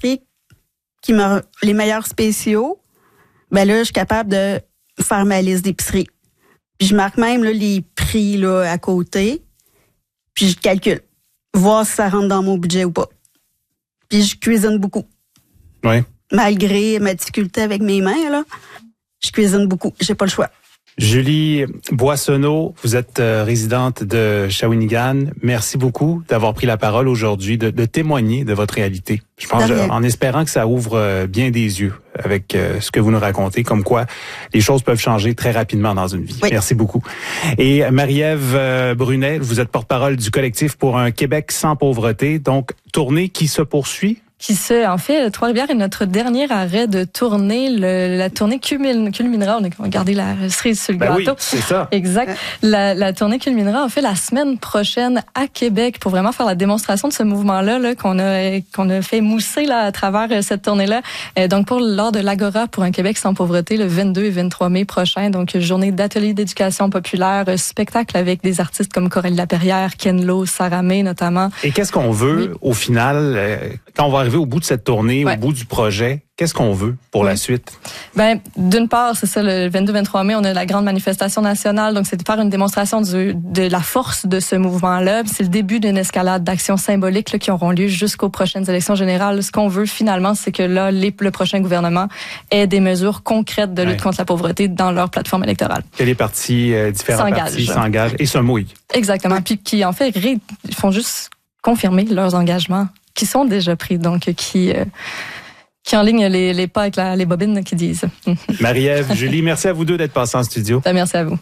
l'épicerie les meilleurs spéciaux, ben là, je suis capable de faire ma liste d'épicerie. Puis je marque même là, les prix là, à côté, puis je calcule, voir si ça rentre dans mon budget ou pas. Puis je cuisine beaucoup. Oui. Malgré ma difficulté avec mes mains, là, je cuisine beaucoup. J'ai pas le choix. Julie Boissonneau, vous êtes résidente de Shawinigan. Merci beaucoup d'avoir pris la parole aujourd'hui, de témoigner de votre réalité. Je pense, en espérant que ça ouvre bien des yeux avec ce que vous nous racontez, comme quoi les choses peuvent changer très rapidement dans une vie. Oui. Merci beaucoup. Et Marie-Ève Brunet, vous êtes porte-parole du collectif pour un Québec sans pauvreté. Donc, tournée qui se poursuit? En fait, Trois-Rivières est notre dernier arrêt de tournée. La tournée culminera, on a gardé la cerise sur le gâteau. Oui, c'est ça. Exact. La tournée culminera, en fait, la semaine prochaine à Québec pour vraiment faire la démonstration de ce mouvement-là, là, qu'on a fait mousser, là, à travers cette tournée-là. Donc, lors de l'Agora pour un Québec sans pauvreté, le 22 et 23 mai prochain. Donc, journée d'ateliers d'éducation populaire, spectacle avec des artistes comme Coralie Laperrière, Ken Lo, Sarah May, notamment. Et qu'est-ce qu'on veut, au final, quand on va arriver au bout de cette tournée, au bout du projet, qu'est-ce qu'on veut pour la suite? Ben, d'une part, c'est ça, le 22-23 mai, on a la grande manifestation nationale, donc c'est de faire une démonstration de la force de ce mouvement-là. C'est le début d'une escalade d'actions symboliques là, qui auront lieu jusqu'aux prochaines élections générales. Ce qu'on veut finalement, c'est que là, le prochain gouvernement ait des mesures concrètes de lutte contre la pauvreté dans leur plateforme électorale. Que les partis, différents partis s'engagent et se mouillent. Exactement. Puis qui, en fait, font juste confirmer leurs engagements qui sont déjà pris, donc qui enlignent les pas avec les bobines qui disent. Marie-Ève, Julie, merci à vous deux d'être passés en studio. Merci à vous.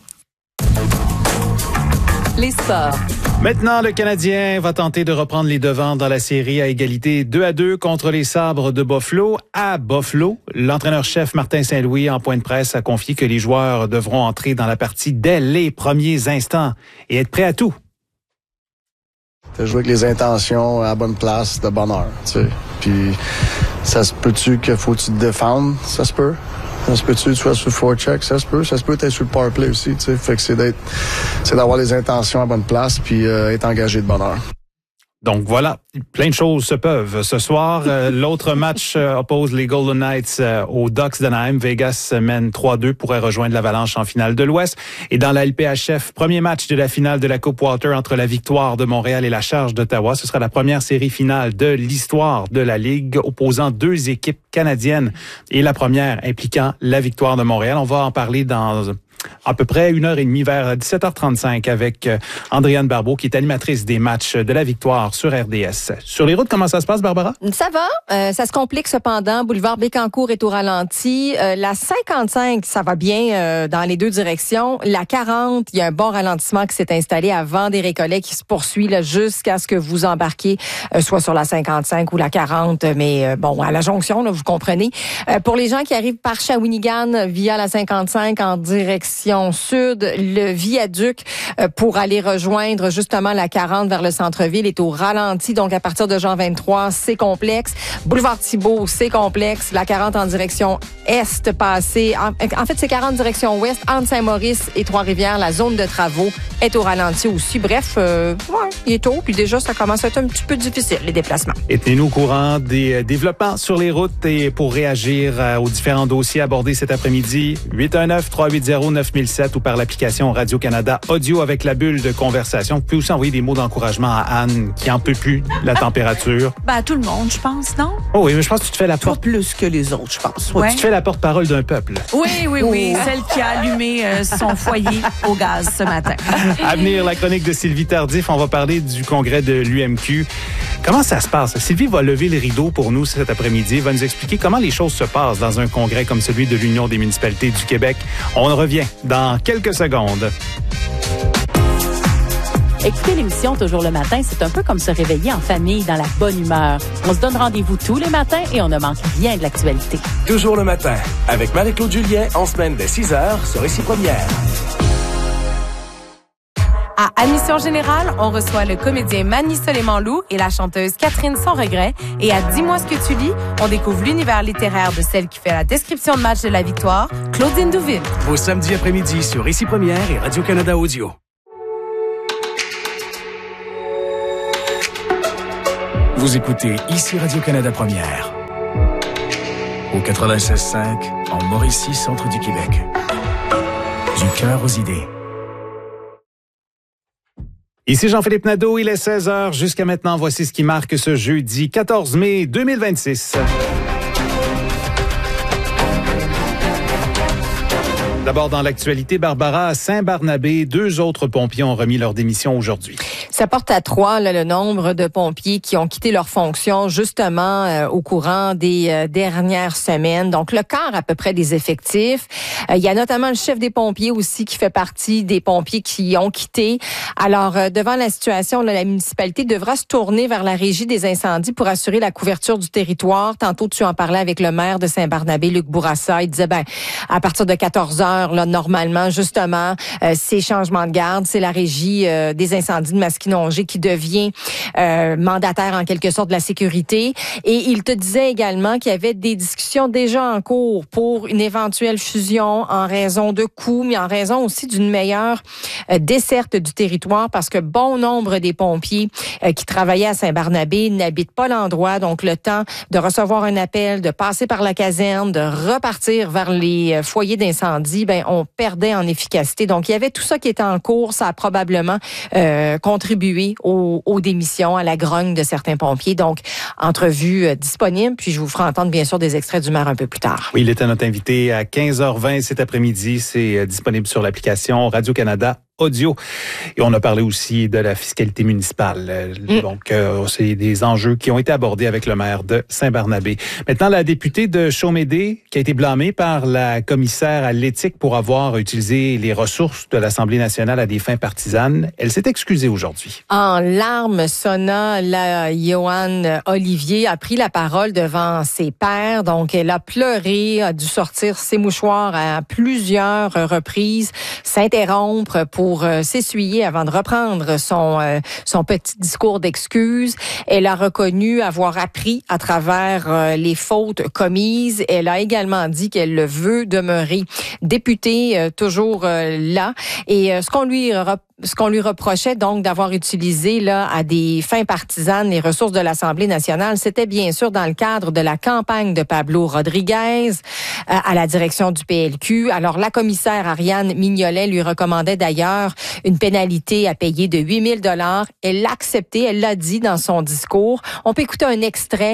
Les sports. Maintenant, le Canadien va tenter de reprendre les devants dans la série à égalité 2-2 contre les Sabres de Buffalo. À Buffalo, l'entraîneur-chef Martin Saint-Louis, en point de presse, a confié que les joueurs devront entrer dans la partie dès les premiers instants et être prêts à tout. T'as joué avec les intentions à la bonne place, de bonne heure, tu sais. Puis, ça se peut-tu qu'il faut que tu te défendes? Ça se peut. Ça se peut-tu que tu sois sur le forecheck? Ça se peut. Ça se peut être sur le power play aussi, tu sais. Fait que c'est d'avoir les intentions à la bonne place puis être engagé de bonne heure. Donc voilà, plein de choses se peuvent. Ce soir, l'autre match oppose les Golden Knights aux Ducks d'Anaheim. Vegas mène 3-2, pourrait rejoindre l'Avalanche en finale de l'Ouest. Et dans la LPHF, premier match de la finale de la Coupe Walter entre la Victoire de Montréal et la Charge d'Ottawa. Ce sera la première série finale de l'histoire de la Ligue opposant deux équipes canadiennes et la première impliquant la Victoire de Montréal. On va en parler dans à peu près 1h30 vers 17h35 avec Andréane Barbeau, qui est animatrice des matchs de la Victoire sur RDS. Sur les routes, comment ça se passe, Barbara? Ça va. Ça se complique cependant. Boulevard Bécancour est au ralenti. La 55, ça va bien dans les deux directions. La 40, il y a un bon ralentissement qui s'est installé avant des récollets qui se poursuit là, jusqu'à ce que vous embarquiez soit sur la 55 ou la 40. Mais bon, à la jonction, là, vous comprenez. Pour les gens qui arrivent par Shawinigan via la 55 en direction sud, le viaduc pour aller rejoindre justement la 40 vers le centre-ville est au ralenti. Donc, à partir de Jean 23, c'est complexe. Boulevard Thibault, c'est complexe. La 40 en direction est passée. En fait, c'est 40 direction ouest. Entre Saint-Maurice et Trois-Rivières, la zone de travaux est au ralenti aussi. Bref, il est tôt. Puis déjà, ça commence à être un petit peu difficile, les déplacements. Et tenez-nous au courant des développements sur les routes et pour réagir aux différents dossiers abordés cet après-midi, 819-380-9007 ou par l'application Radio-Canada Audio avec la bulle de conversation. Vous pouvez aussi envoyer des mots d'encouragement à Anne qui en peut plus la température. Ben, à tout le monde, je pense, non? Oh oui, mais je pense que tu te fais la porte... Pas plus que les autres, je pense. Ouais. Tu te fais la porte-parole d'un peuple. Oui. Celle qui a allumé son foyer au gaz ce matin. À venir, la chronique de Sylvie Tardif. On va parler du congrès de l'UMQ. Comment ça se passe? Sylvie va lever le rideau pour nous cet après-midi. Va nous expliquer comment les choses se passent dans un congrès comme celui de l'Union des municipalités du Québec. On revient dans quelques secondes. Écouter l'émission Toujours le matin, c'est un peu comme se réveiller en famille dans la bonne humeur. On se donne rendez-vous tous les matins et on ne manque rien de l'actualité. Toujours le matin, avec Marie-Claude Julien, en semaine dès 6h sur Ici Première. À Admission Générale, on reçoit le comédien Manny Soleiman-Loup et la chanteuse Catherine Sans Regret. Et à Dis-moi ce que tu lis, on découvre l'univers littéraire de celle qui fait la description de match de la victoire, Claudine Douville. Au samedi après-midi sur Ici Première et Radio-Canada Audio. Vous écoutez Ici Radio-Canada Première. au 96.5 en Mauricie, centre du Québec. Du cœur aux idées. Ici Jean-Philippe Nadeau, il est 16h. Jusqu'à maintenant, voici ce qui marque ce jeudi 14 mai 2026. D'abord, dans l'actualité, Barbara, à Saint-Barnabé, 2 autres pompiers ont remis leur démission aujourd'hui. Ça porte à 3 le nombre de pompiers qui ont quitté leur fonction justement au courant des dernières semaines. Donc, le quart à peu près des effectifs. Il y a notamment le chef des pompiers aussi qui fait partie des pompiers qui ont quitté. Alors, devant la situation, la municipalité devra se tourner vers la régie des incendies pour assurer la couverture du territoire. Tantôt, tu en parlais avec le maire de Saint-Barnabé, Luc Bourassa. Il disait, à partir de 14 heures, là, normalement, justement, ces changements de garde, c'est la régie des incendies de Masquinongé qui devient mandataire en quelque sorte de la sécurité. Et il te disait également qu'il y avait des discussions déjà en cours pour une éventuelle fusion en raison de coûts, mais en raison aussi d'une meilleure desserte du territoire parce que bon nombre des pompiers qui travaillaient à Saint-Barnabé n'habitent pas l'endroit. Donc, le temps de recevoir un appel, de passer par la caserne, de repartir vers les foyers d'incendie, on perdait en efficacité. Donc, il y avait tout ça qui était en cours. Ça a probablement contribué aux démissions, à la grogne de certains pompiers. Donc, entrevue disponible, puis je vous ferai entendre bien sûr des extraits du maire un peu plus tard. Oui, il était notre invité à 15h20 cet après-midi. C'est disponible sur l'application Radio-Canada Audio. Et on a parlé aussi de la fiscalité municipale. Donc, c'est des enjeux qui ont été abordés avec le maire de Saint-Barnabé. Maintenant, la députée de Chaumédé, qui a été blâmée par la commissaire à l'éthique pour avoir utilisé les ressources de l'Assemblée nationale à des fins partisanes, elle s'est excusée aujourd'hui. En larmes, Sona Joanne Olivier a pris la parole devant ses pairs. Donc, elle a pleuré, a dû sortir ses mouchoirs à plusieurs reprises, s'interrompre pour s'essuyer avant de reprendre son petit discours d'excuses. Elle a reconnu avoir appris à travers les fautes commises. Elle a également dit qu'elle veut demeurer députée toujours là. Et ce qu'on lui reprochait donc d'avoir utilisé là à des fins partisanes les ressources de l'Assemblée nationale, c'était bien sûr dans le cadre de la campagne de Pablo Rodriguez à la direction du PLQ. Alors la commissaire Ariane Mignolet lui recommandait d'ailleurs une pénalité à payer de 8 000 $. Elle l'a accepté, elle l'a dit dans son discours. On peut écouter un extrait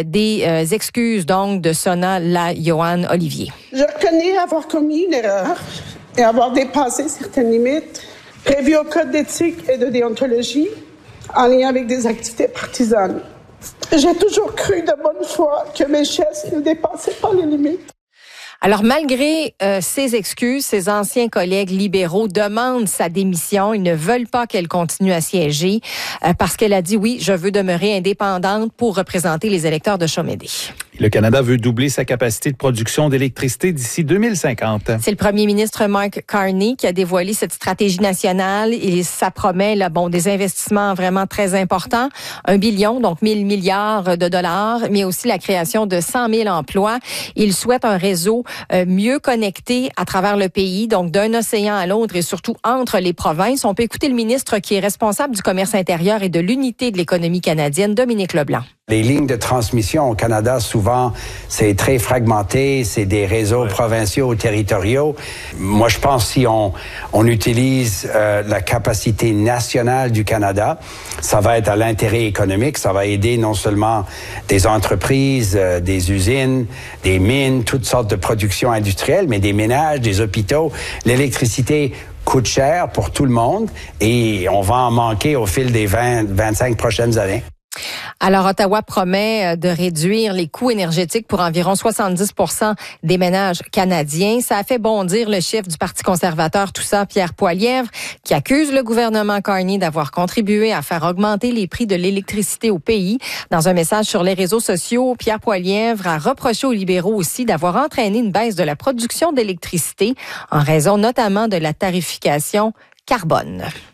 des excuses donc de Sona Joanne Olivier. Je reconnais avoir commis une erreur et avoir dépassé certaines limites prévues au code d'éthique et de déontologie en lien avec des activités partisanes. J'ai toujours cru de bonne foi que mes gestes ne dépassaient pas les limites. Alors, malgré ses excuses, ses anciens collègues libéraux demandent sa démission. Ils ne veulent pas qu'elle continue à siéger parce qu'elle a dit, oui, je veux demeurer indépendante pour représenter les électeurs de Chaumédé. Le Canada veut doubler sa capacité de production d'électricité d'ici 2050. C'est le premier ministre Mark Carney qui a dévoilé cette stratégie nationale et ça promet des investissements vraiment très importants. 1 billion, donc 1 000 milliards de dollars, mais aussi la création de 100 000 emplois. Il souhaite un réseau mieux connecté à travers le pays, donc d'un océan à l'autre et surtout entre les provinces. On peut écouter le ministre qui est responsable du commerce intérieur et de l'unité de l'économie canadienne, Dominique Leblanc. Les lignes de transmission au Canada, souvent, c'est très fragmenté, c'est des réseaux provinciaux ou territoriaux. Moi, je pense si on utilise la capacité nationale du Canada, ça va être à l'intérêt économique, ça va aider non seulement des entreprises, des usines, des mines, toutes sortes de productions industrielles, mais des ménages, des hôpitaux. L'électricité coûte cher pour tout le monde et on va en manquer au fil des 20-25 prochaines années. Alors, Ottawa promet de réduire les coûts énergétiques pour environ 70 % des ménages canadiens. Ça a fait bondir le chef du Parti conservateur, tout ça, Pierre Poilievre, qui accuse le gouvernement Carney d'avoir contribué à faire augmenter les prix de l'électricité au pays. Dans un message sur les réseaux sociaux, Pierre Poilievre a reproché aux libéraux aussi d'avoir entraîné une baisse de la production d'électricité en raison notamment de la tarification carbone.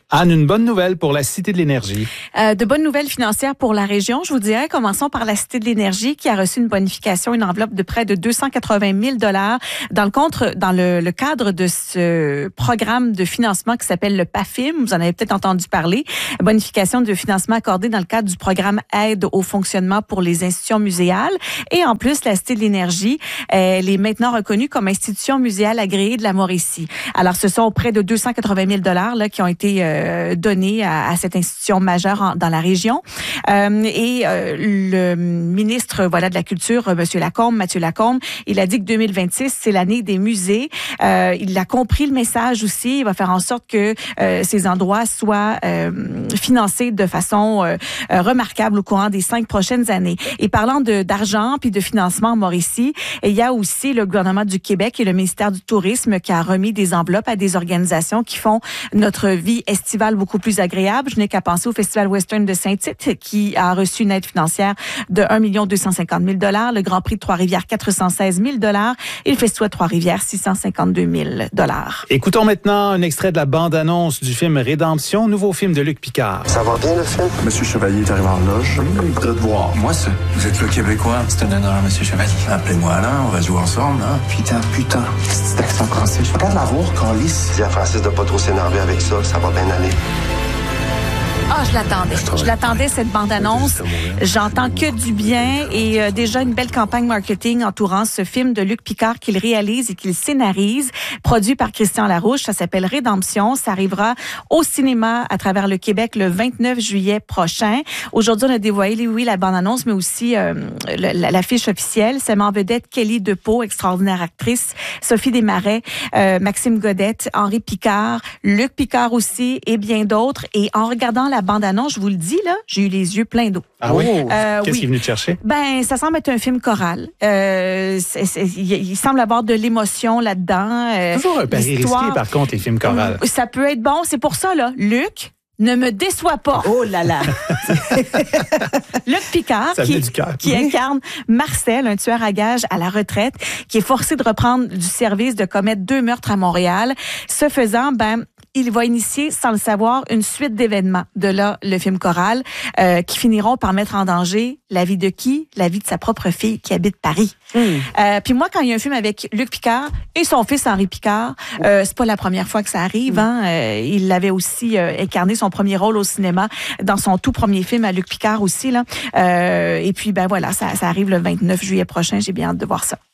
Anne, une bonne nouvelle pour la Cité de l'énergie. De bonnes nouvelles financières pour la région. Je vous dirais, commençons par la Cité de l'énergie qui a reçu une bonification, une enveloppe de près de 280 000 dans le cadre de ce programme de financement qui s'appelle le PAFIM. Vous en avez peut-être entendu parler. Bonification de financement accordée dans le cadre du programme Aide au fonctionnement pour les institutions muséales. Et en plus, la Cité de l'énergie, elle est maintenant reconnue comme institution muséale agréée de la Mauricie. Alors, ce sont près de 280 000 là, qui ont été donnés à cette institution majeure dans la région. Le ministre de la Culture, Mathieu Lacombe, il a dit que 2026, c'est l'année des musées. Il a compris le message aussi. Il va faire en sorte que ces endroits soient financés de façon remarquable au courant des 5 prochaines années. Et parlant d'argent puis de financement en Mauricie, il y a aussi le gouvernement du Québec et le ministère du Tourisme qui a remis des enveloppes à des organisations qui font notre vie estivale beaucoup plus agréable. Je n'ai qu'à penser au Festival Western de Saint-Tite qui a reçu une aide financière de 1 250 000 $, le Grand Prix de Trois-Rivières 416 000 $ et le Festival de Trois-Rivières 652 000 $. Écoutons maintenant un extrait de la bande-annonce du film Rédemption, nouveau film de Luc Picard. Ça va bien le film? Monsieur Chevalier est arrivé en loge. Il voudrait te voir. Moi, ça. Vous êtes le Québécois. C'est un honneur, Monsieur Chevalier. Appelez-moi Alain, on va jouer ensemble, hein? Putain. C'est accent français. Regarde la voir quand lisse. Dis à Francis de pas trop s'énerver avec ça va bien aller. Ah, je l'attendais. Je l'attendais, cette bande-annonce. J'entends que du bien et déjà une belle campagne marketing entourant ce film de Luc Picard qu'il réalise et qu'il scénarise, produit par Christian Larouche. Ça s'appelle Rédemption. Ça arrivera au cinéma à travers le Québec le 29 juillet prochain. Aujourd'hui, on a dévoilé, oui, la bande-annonce, mais aussi l'affiche officielle. C'est en vedette Kelly Depeau, extraordinaire actrice, Sophie Desmarais, Maxime Godette, Henri Picard, Luc Picard aussi et bien d'autres. Et en regardant la bande-annonce, je vous le dis, là, j'ai eu les yeux pleins d'eau. Ah oui? Qu'est-ce qu'il est venu te chercher? Ça semble être un film choral. Il semble avoir de l'émotion là-dedans. Toujours un pari risqué, par contre, les films chorales. Ça peut être bon. C'est pour ça, là, Luc, ne me déçois pas. Oh là là! Luc Picard, qui incarne Marcel, un tueur à gages à la retraite, qui est forcé de reprendre du service, de commettre 2 meurtres à Montréal. Ce faisant, il va initier, sans le savoir, une suite d'événements. De là, le film choral, qui finiront par mettre en danger la vie de qui? La vie de sa propre fille qui habite Paris. Puis moi, quand il y a un film avec Luc Picard et son fils Henri Picard, c'est pas la première fois que ça arrive. Il avait aussi incarné son premier rôle au cinéma dans son tout premier film à Luc Picard aussi. Là. Et puis, voilà, ça arrive le 29 juillet prochain. J'ai bien hâte de voir ça.